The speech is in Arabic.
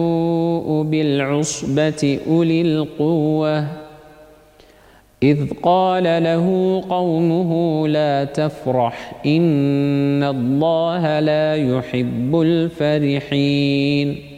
بالعصبة أولي القوة إذ قال له قومه لا تفرح إن الله لا يحب الفرحين